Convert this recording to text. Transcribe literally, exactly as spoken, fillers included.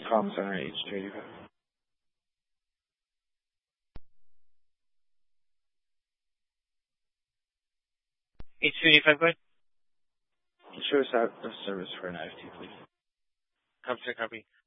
Com Center H two eighty-five. H two eighty-five, go ahead. Show us out of service for an I F T, please. Com Center copy.